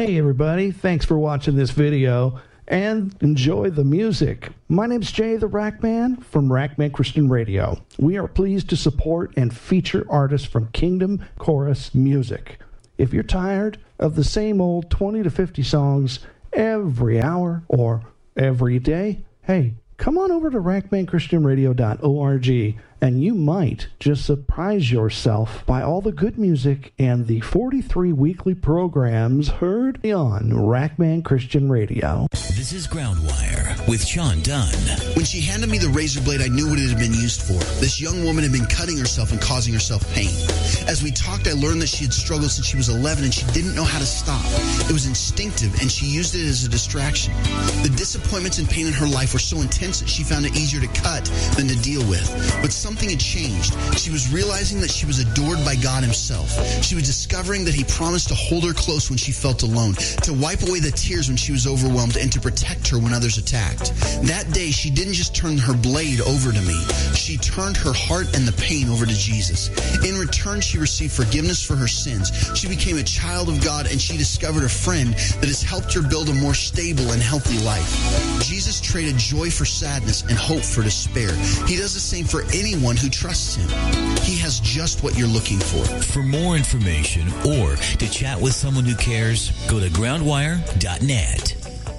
Hey everybody, thanks for watching this video and enjoy the music. My name's Jay the Rackman from Rackman Christian Radio. We are pleased to support and feature artists from Kingdom Chorus Music. If you're tired of the same old 20 to 50 songs every hour or every day, hey, come on over to rackmanchristianradio.org and you might just surprise yourself by all the good music and the 43 weekly programs heard on Rackman Christian Radio. This is Groundwire with Sean Dunn. When she handed me the razor blade, I knew what it had been used for. This young woman had been cutting herself and causing herself pain. As we talked, I learned that she had struggled since she was 11 and she didn't know how to stop. It was instinctive and she used it as a distraction. The disappointments and pain in her life were so intense that she found it easier to cut than to deal with. But something had changed. She was realizing that she was adored by God himself. She was discovering that he promised to hold her close when she felt alone, to wipe away the tears when she was overwhelmed, and to protect her when others attacked. That day, she didn't just turn her blade over to me. She turned her heart and the pain over to Jesus. In return, she received forgiveness for her sins. She became a child of God, and she discovered a friend that has helped her build a more stable and healthy life. Jesus traded joy for sadness and hope for despair. He does the same for anyone who trusts him. He has just what you're looking for. For more information or to chat with someone who cares, go to groundwire.net.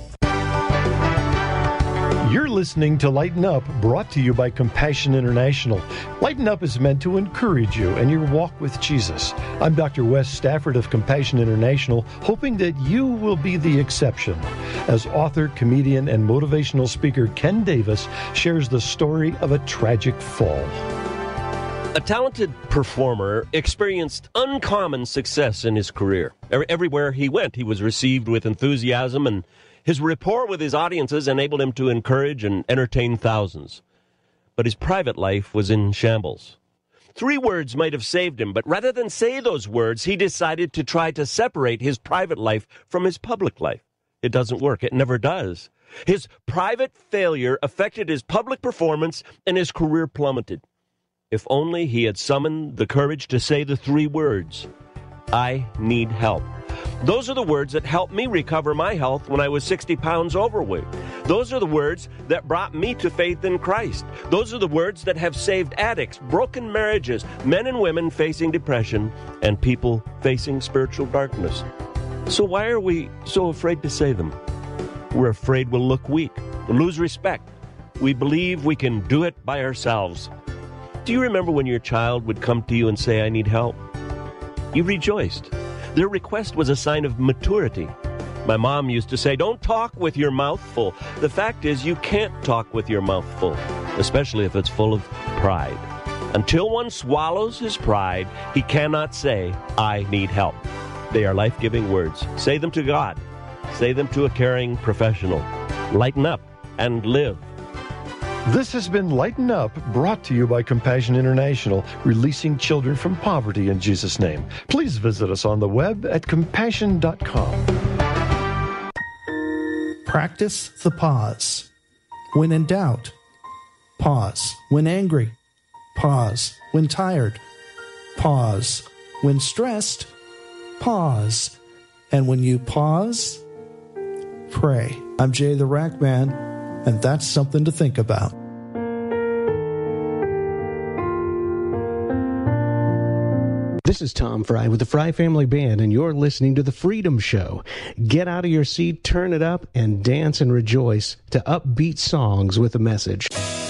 You're listening to Lighten Up, brought to you by Compassion International. Lighten Up is meant to encourage you in your walk with Jesus. I'm Dr. Wes Stafford of Compassion International, hoping that you will be the exception. As author, comedian, and motivational speaker Ken Davis shares the story of a tragic fall. A talented performer experienced uncommon success in his career. Everywhere he went, he was received with enthusiasm, and his rapport with his audiences enabled him to encourage and entertain thousands. But his private life was in shambles. 3 words might have saved him, but rather than say those words, he decided to try to separate his private life from his public life. It doesn't work. It never does. His private failure affected his public performance, and his career plummeted. If only he had summoned the courage to say the 3 words, I need help. Those are the words that helped me recover my health when I was 60 pounds overweight. Those are the words that brought me to faith in Christ. Those are the words that have saved addicts, broken marriages, men and women facing depression, and people facing spiritual darkness. So why are we so afraid to say them? We're afraid we'll look weak, lose respect. We believe we can do it by ourselves. Do you remember when your child would come to you and say, I need help? You rejoiced. Their request was a sign of maturity. My mom used to say, don't talk with your mouth full. The fact is, you can't talk with your mouth full, especially if it's full of pride. Until one swallows his pride, he cannot say, I need help. They are life-giving words. Say them to God. Say them to a caring professional. Lighten up and live. This has been Lighten Up, brought to you by Compassion International, releasing children from poverty in Jesus' name. Please visit us on the web at compassion.com. Practice the pause. When in doubt, pause. When angry, pause. When tired, pause. When stressed, pause. And when you pause, pray. I'm Jay the Rackman, and that's something to think about. This is Tom Fry with the Fry Family Band, and you're listening to The Freedom Show. Get out of your seat, turn it up, and dance and rejoice to upbeat songs with a message.